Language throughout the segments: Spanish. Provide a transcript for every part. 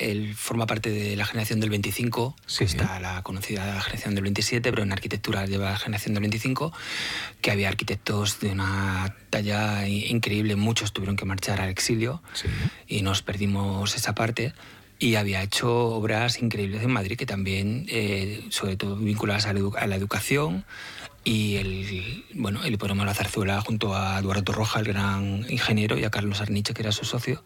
él forma parte de la generación del 25, Sí. que está la conocida generación del 27, pero en arquitectura lleva la generación del 25, que había arquitectos de una talla increíble, muchos tuvieron que marchar al exilio Sí. y nos perdimos esa parte. Y había hecho obras increíbles en Madrid que también, sobre todo vinculadas a la educación, y el hipódromo de la Zarzuela junto a Eduardo Torroja, el gran ingeniero, y a Carlos Arniche, que era su socio,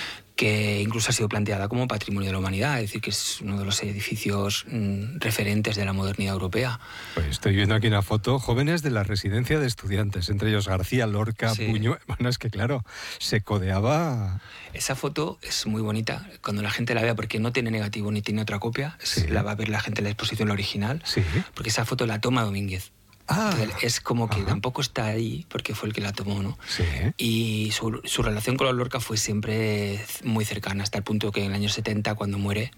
que incluso ha sido planteada como patrimonio de la humanidad, es decir, que es uno de los edificios referentes de la modernidad europea. Pues estoy viendo aquí una foto, jóvenes de la residencia de estudiantes, entre ellos García Lorca, Sí. Buñuel. Bueno, es que claro, se codeaba. Esa foto es muy bonita cuando la gente la vea, porque no tiene negativo ni tiene otra copia. Sí. La va a ver la gente en la exposición, la original, Sí. porque esa foto la toma Domínguez. Ah. Entonces, es como que Ajá. tampoco está ahí porque fue el que la tomó, ¿no? Sí. Y su relación con la Lorca fue siempre muy cercana, hasta el punto que en el año 70, cuando muere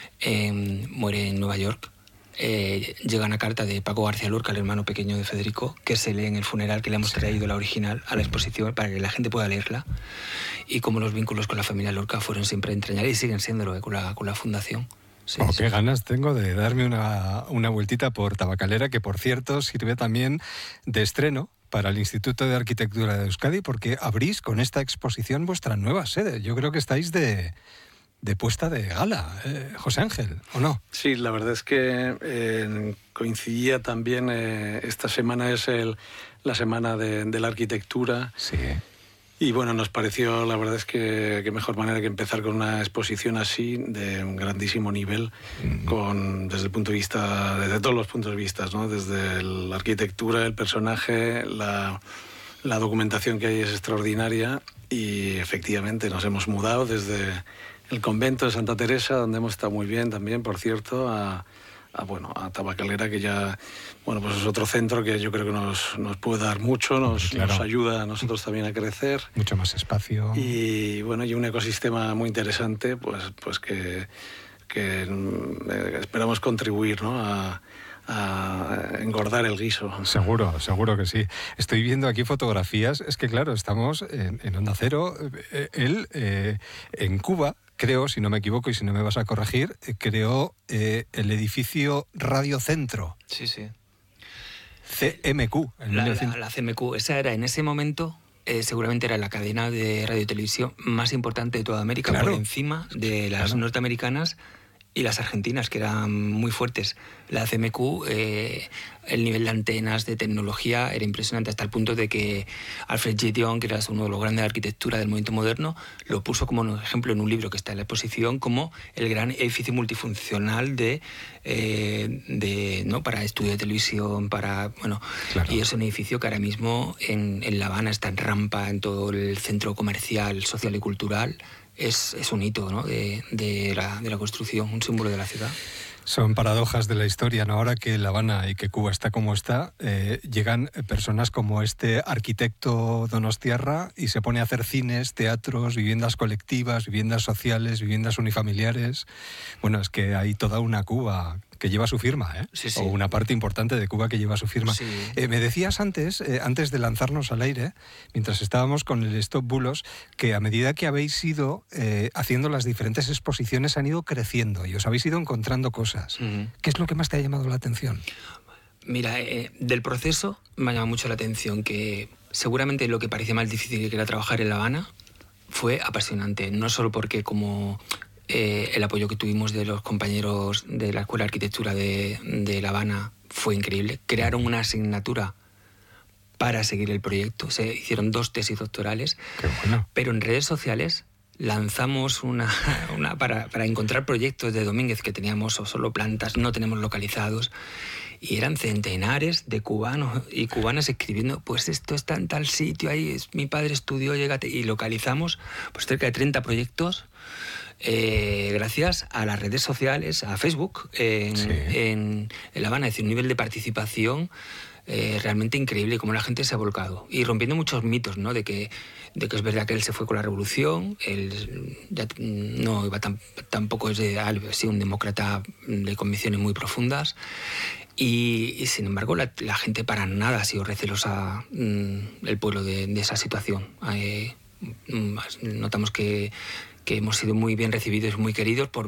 en Nueva York, llega una carta de Paco García Lorca, el hermano pequeño de Federico, que se lee en el funeral, que le hemos traído la original a la exposición para que la gente pueda leerla. Y como los vínculos con la familia Lorca fueron siempre entrañables y siguen siéndolo, con la fundación. Sí, sí. Qué ganas tengo de darme una vueltita por Tabacalera, que por cierto sirve también de estreno para el Instituto de Arquitectura de Euskadi, porque abrís con esta exposición vuestra nueva sede. Yo creo que estáis de puesta de gala, José Ángel, ¿o no? Sí, la verdad es que coincidía también, esta semana es la semana de la arquitectura. Sí. Y bueno, nos pareció, la verdad es que qué mejor manera que empezar con una exposición así, de un grandísimo nivel, desde el punto de vista, desde todos los puntos de vista, ¿no? Desde la arquitectura, el personaje, la documentación que hay es extraordinaria, y efectivamente nos hemos mudado desde el convento de Santa Teresa, donde hemos estado muy bien también, por cierto, a Tabacalera, que ya, bueno, pues es otro centro que yo creo que nos puede dar mucho, Claro. nos ayuda a nosotros también a crecer. Mucho más espacio. Y bueno, y un ecosistema muy interesante, pues que esperamos contribuir, ¿no? a engordar el guiso. Seguro que sí. Estoy viendo aquí fotografías. Es que claro, estamos en Onda Cero. Él, en Cuba, creo, si no me equivoco y si no me vas a corregir, creó el edificio Radio Centro. Sí, sí. CMQ. En La CMQ, esa era en ese momento, seguramente era la cadena de radio y televisión más importante de toda América, Claro. por encima de las norteamericanas y las argentinas, que eran muy fuertes. La CMQ, el nivel de antenas, de tecnología, era impresionante, hasta el punto de que Alfred J. Young, que era uno de los grandes de la arquitectura del movimiento moderno, lo puso como un ejemplo en un libro que está en la exposición, como el gran edificio multifuncional ¿no? para estudio de televisión, para... Bueno, Claro. y es un edificio que ahora mismo en La Habana está en rampa, en todo el centro comercial, social y cultural. Es un hito, ¿no? de la construcción, un símbolo de la ciudad. Son paradojas de la historia, ¿no? Ahora que La Habana y que Cuba está como está, llegan personas como este arquitecto donostiarra y se pone a hacer cines, teatros, viviendas colectivas, viviendas sociales, viviendas unifamiliares. Bueno, es que hay toda una Cuba que lleva su firma, ¿eh? Sí, sí. O una parte importante de Cuba que lleva su firma. Sí. Me decías antes de lanzarnos al aire, mientras estábamos con el Stop Bulos, que a medida que habéis ido haciendo las diferentes exposiciones han ido creciendo y os habéis ido encontrando cosas. Uh-huh. ¿Qué es lo que más te ha llamado la atención? Mira, del proceso me ha llamado mucho la atención que seguramente lo que parecía más difícil que era trabajar en La Habana fue apasionante, no solo porque como... el apoyo que tuvimos de los compañeros de la Escuela de Arquitectura de La Habana fue increíble. Crearon una asignatura para seguir el proyecto. Se hicieron 2 tesis doctorales. Qué bueno. Pero en redes sociales lanzamos para encontrar proyectos de Domínguez que teníamos solo plantas, no tenemos localizados. Y eran centenares de cubanos y cubanas escribiendo, pues esto está en tal sitio, ahí mi padre estudió, llégate. Y localizamos pues cerca de 30 proyectos. Gracias a las redes sociales, a Facebook, en La Habana, es decir, un nivel de participación realmente increíble, como la gente se ha volcado. Y rompiendo muchos mitos, ¿no? De que es verdad que él se fue con la revolución, él ya no iba tampoco es un demócrata de convicciones muy profundas. Y sin embargo, la gente para nada ha sido recelosa, el pueblo, de esa situación. Notamos que hemos sido muy bien recibidos, muy queridos por